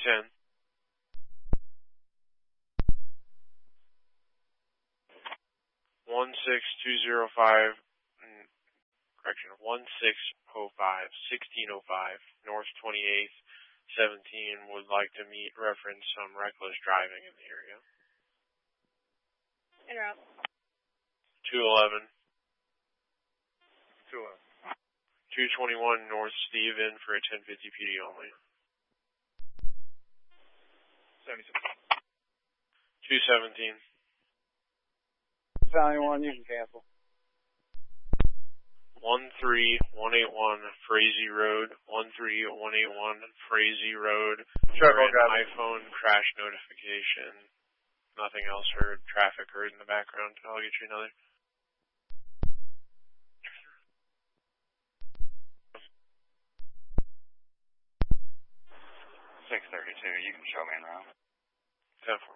210. 16205, correction, 1605, 1605, North 28th, 17, would like to meet reference some reckless driving in the area. Interrupt. 211. 211. 221 North Stephen for a 1050 PD only. 76. 217. Valley 1, you can cancel. 13181 Frazee Road, 13181 Frazee Road. Sure, for an iPhone crash notification. Nothing else heard. Traffic heard in the background. I'll get you another. .632, you can show me en route. 10-4.